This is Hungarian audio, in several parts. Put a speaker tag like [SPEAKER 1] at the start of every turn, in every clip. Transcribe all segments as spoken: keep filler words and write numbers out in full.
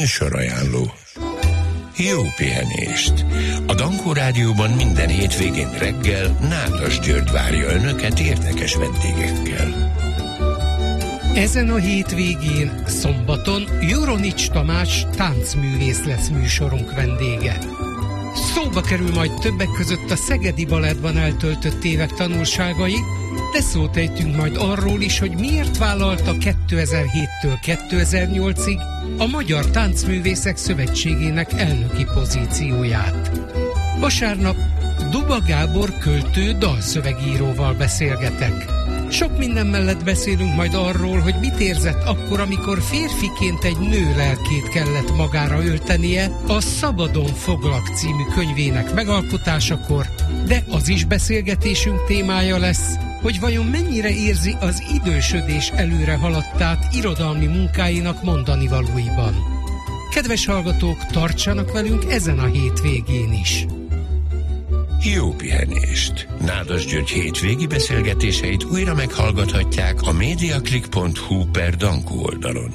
[SPEAKER 1] Műsorajánló. Jó pihenést! A Dankó Rádióban minden hétvégén reggel Nádas György várja Önöket érdekes vendégekkel.
[SPEAKER 2] Ezen a hétvégén, szombaton Juronics Tamás táncművész lesz műsorunk vendége. Szóba kerül majd többek között a Szegedi Balettban eltöltött évek tanulságai, de szót ejtünk majd arról is, hogy miért vállalta kétezer-héttől kétezer-nyolcig a Magyar Táncművészek Szövetségének elnöki pozícióját. Vasárnap Duba Gábor költő dalszövegíróval beszélgetek. Sok minden mellett beszélünk majd arról, hogy mit érzett akkor, amikor férfiként egy nő lelkét kellett magára öltenie a Szabadon foglak című könyvének megalkotásakor, de az is beszélgetésünk témája lesz, hogy vajon mennyire érzi az idősödés előre haladtát irodalmi munkáinak mondanivalóiban. Kedves hallgatók, tartsanak velünk ezen a hétvégén is!
[SPEAKER 1] Jó pihenést! Nádas György hétvégi beszélgetéseit újra meghallgathatják a mediaclick pont hu per Dankó oldalon.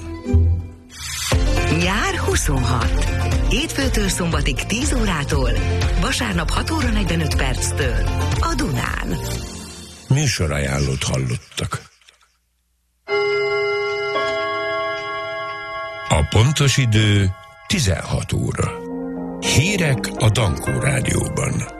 [SPEAKER 3] Nyár huszonhat. Hétfőtől szombatig tíz órától, vasárnap hat óra negyvenöt perctől a Dunán.
[SPEAKER 1] Műsorajánlót hallottak. A pontos idő tizenhat óra. Hírek a Dankó Rádióban.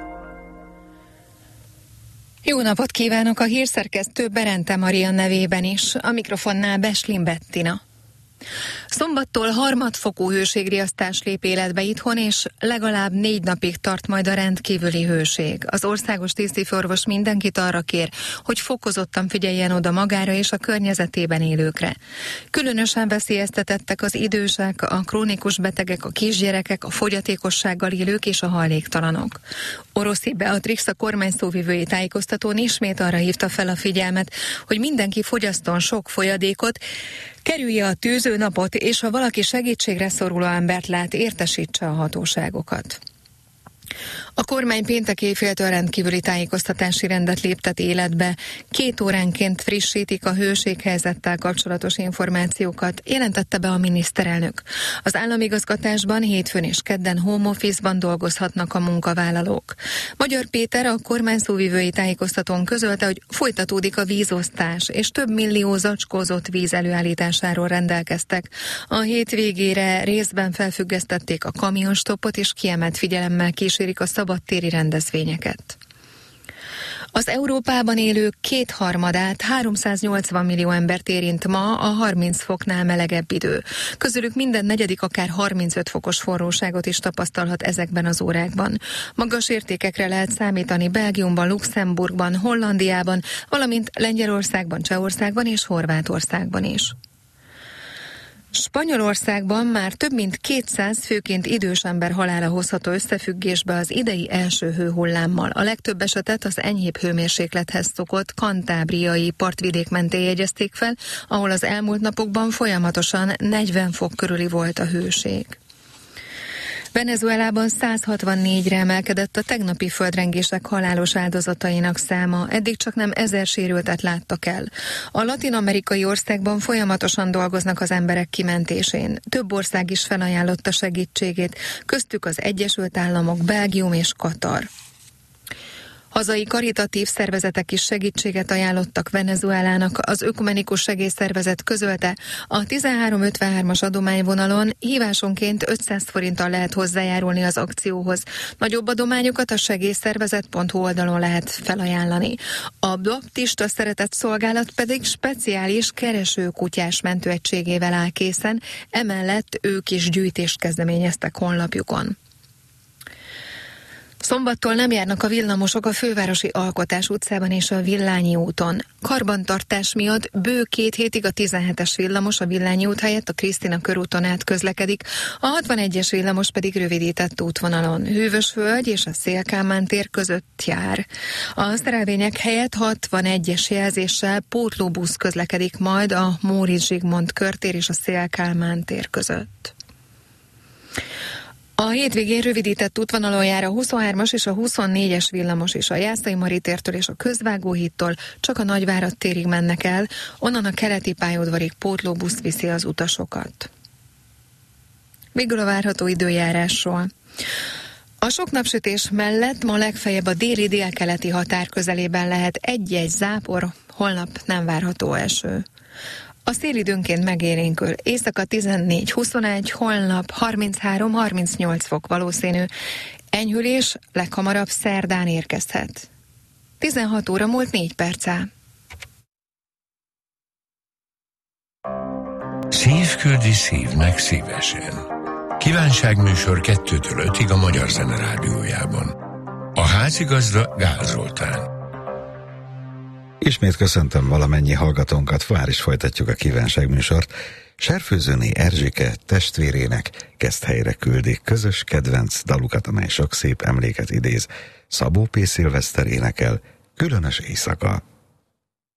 [SPEAKER 4] Jó napot kívánok, a hírszerkesztő Berente Maria nevében is, a mikrofonnál Beslin Bettina. Szombattól harmadfokú hőségriasztás lép életbe itthon, és legalább négy napig tart majd a rendkívüli hőség. Az országos tisztifőorvos mindenkit arra kér, hogy fokozottan figyeljen oda magára és a környezetében élőkre. Különösen veszélyeztetettek az idősek, a krónikus betegek, a kisgyerekek, a fogyatékossággal élők és a hajléktalanok. Oroszi Beatrix, a kormány szóvivői tájékoztatón ismét arra hívta fel a figyelmet, hogy mindenki fogyasszon sok folyadékot, kerülje a tűzőnapot, és ha valaki segítségre szoruló embert lát, értesítse a hatóságokat. A kormány péntek éjféltől rendkívüli tájékoztatási rendet léptet életbe. Két óránként frissítik a hőséghelyzettel kapcsolatos információkat, jelentette be a miniszterelnök. Az államigazgatásban hétfőn és kedden home office-ban dolgozhatnak a munkavállalók. Magyar Péter, a kormány szóvivői tájékoztatón közölte, hogy folytatódik a vízosztás, és több millió zacskózott víz előállításáról rendelkeztek. A hétvégére részben felfüggesztették a kamionstoppot, és kiemelt figyelemmel kísérik a szabadtéri rendezvényeket. Az Európában élők kétharmadát, háromszáznyolcvan millió embert érint ma a harminc foknál melegebb idő. Közülük minden negyedik akár harmincöt fokos forróságot is tapasztalhat ezekben az órákban. Magas értékekre lehet számítani Belgiumban, Luxemburgban, Hollandiában, valamint Lengyelországban, Csehországban és Horvátországban is. Spanyolországban már több mint kétszáz főként idős ember halála hozható összefüggésbe az idei első hőhullámmal. A legtöbb esetet az enyhébb hőmérséklethez szokott kantábriai partvidék mentén jegyezték fel, ahol az elmúlt napokban folyamatosan negyven fok körüli volt a hőség. Venezuelában száz hatvannégyre emelkedett a tegnapi földrengések halálos áldozatainak száma, eddig csak nem ezer sérültet láttak el. A latin-amerikai országban folyamatosan dolgoznak az emberek kimentésén. Több ország is felajánlotta segítségét, köztük az Egyesült Államok, Belgium és Katar. Hazai karitatív szervezetek is segítséget ajánlottak Venezuelának. Az Ökumenikus Segélyszervezet közölte, a tizenhárom ötvenhármas adományvonalon hívásonként ötszáz forinttal lehet hozzájárulni az akcióhoz. Nagyobb adományokat a segélyszervezet pont hu oldalon lehet felajánlani. A baptista szeretett szolgálat pedig speciális keresőkutyás mentőegységével áll készen, emellett ők is gyűjtést kezdeményeztek honlapjukon. Szombattól nem járnak a villamosok a Fővárosi Alkotás utcában és a Villányi úton. Karbantartás miatt bő két hétig a tizenhetes villamos a Villányi út helyett a Krisztina körúton át közlekedik, a hatvanegyes villamos pedig rövidített útvonalon Hűvösvölgy és a Széll-Kálmán tér között jár. A szerelvények helyett hatvanegyes jelzéssel pótlóbusz közlekedik majd a Móricz Zsigmond körtér és a Széll-Kálmán tér között. A hétvégén rövidített útvonalon jár a huszonhármas és a huszonnégyes villamos is. A Jászai Mari tértől és a Közvágóhídtól csak a Nagyvárad térig mennek el, onnan a keleti pályaudvarig pótlóbusz viszi az utasokat. Végül a várható időjárásról. A sok napsütés mellett ma legfeljebb a déli délkeleti határ közelében lehet egy-egy zápor, holnap nem várható eső. A szél időnként megélénkül, éjszaka tizennégy huszonegy, holnap harminchárom harmincnyolc fok valószínű, enyhülés leghamarabb szerdán érkezhet. tizenhat óra múlt négy perccel.
[SPEAKER 1] Szív küldi szívnek szívesen. Kívánságműsor kettőtől ötig a Magyar Zene Rádiójában. A házigazda Gál Zoltán.
[SPEAKER 5] Ismét köszöntöm valamennyi hallgatónkat, már is folytatjuk a kívánságműsort. Serfőzőné Erzsike testvérének Keszthelyre küldi közös kedvenc dalukat, amely sok szép emléket idéz. Szabó P. Szilveszter énekel, Különös éjszaka.